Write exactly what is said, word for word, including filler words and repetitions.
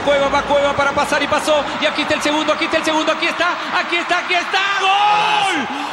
Cueva, va Cueva para pasar y pasó. Y aquí está el segundo, aquí está el segundo, aquí está, aquí está, aquí está. ¡Gol!